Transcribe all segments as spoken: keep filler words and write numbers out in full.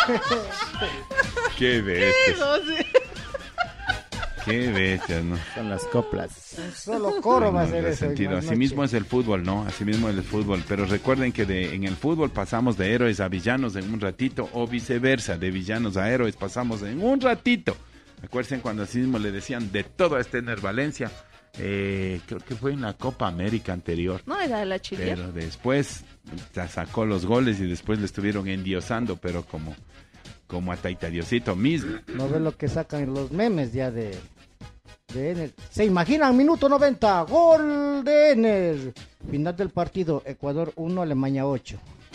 Qué bestias. Qué bestias, ¿no? Son las coplas. Solo coro va a ser No, eso. sentido. Así mismo es el fútbol, ¿no? Así mismo es el fútbol. Pero recuerden que de, en el fútbol pasamos de héroes a villanos en un ratito, o viceversa, de villanos a héroes pasamos en un ratito. Recuerden cuando así mismo le decían de todo a Stener Valencia, eh, creo que fue en la Copa América anterior. No, era la Chile. Pero después sacó los goles y después le estuvieron endiosando, pero como, como a Taita Diosito mismo. No ve lo que sacan los memes ya de, de Ener. Se imaginan, minuto noventa, gol de Ener. Final del partido, Ecuador uno, Alemania ocho.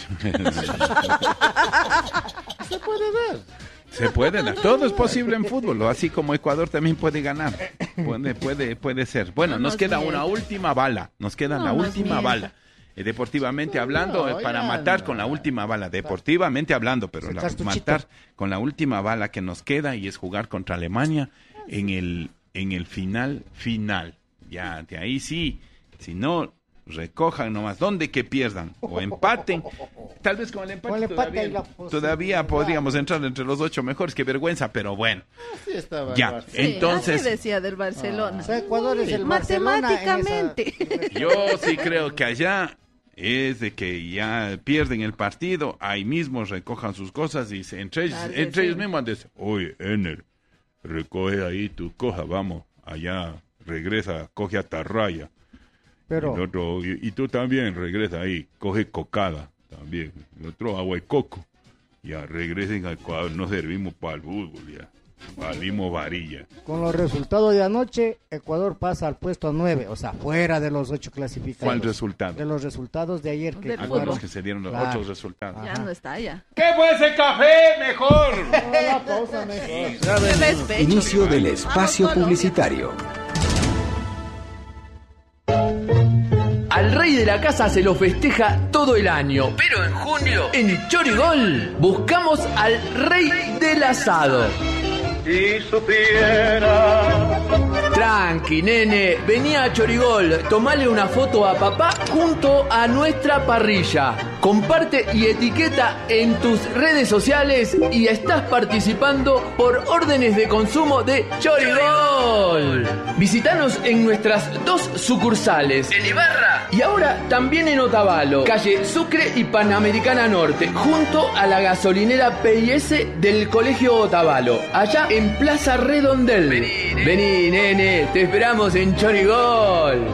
Se puede ver. Se puede, todo es posible en fútbol, así como Ecuador también puede ganar, puede, puede, puede ser. Bueno, no nos, nos queda mienta. una última bala, nos queda no la nos última mienta. bala. Eh, deportivamente hablando, no, eh, para ya matar no. con la última bala, deportivamente hablando, pero la, matar con la última bala que nos queda y es jugar contra Alemania en el, en el final, final. Ya, de ahí sí, si no... recojan nomás, donde que pierdan o empaten, tal vez con el empate, Con el empate todavía, hay la todavía podríamos entrar entre los ocho mejores, qué vergüenza, pero bueno, Así estaba el ya, Barça. Sí, entonces así decía del Barcelona. O sea, Ecuador es el Barcelona en esa- Matemáticamente. yo sí creo que allá es de que ya pierden el partido, ahí mismo recojan sus cosas y se, entre, ellos, Claro que entre sí. ellos mismos dicen, oye, Ener, recoge ahí tu coja, vamos, allá, regresa, coge Atarraya. Pero El otro, y, y tú también regresa ahí, coge cocada también. El otro agua y coco. Ya regresen al Ecuador, no servimos para el fútbol ya. Valimos varilla. con los resultados de anoche, Ecuador pasa al puesto nueve, o sea, fuera de los ocho clasificados. ¿Cuál resultado? De los resultados de ayer que Del Ah, fútbol. los que se dieron los Claro. otros resultados. Ya no está ya. ¿Qué fue ese café mejor? La pausa mejor. Qué despecho. Inicio del espacio publicitario. Al rey de la casa se lo festeja todo el año, pero en junio, en Chorigol, buscamos al rey del asado. Si supiera. Tranqui, nene, vení a Chorigol, tomale una foto a papá junto a nuestra parrilla. Comparte y etiqueta en tus redes sociales y estás participando por órdenes de consumo de Chorigol. Visítanos en nuestras dos sucursales, en Ibarra y ahora también en Otavalo, calle Sucre y Panamericana Norte, junto a la gasolinera P I S del Colegio Otavalo, allá en Plaza Redondel. Vení, nene, te esperamos en Chorigol.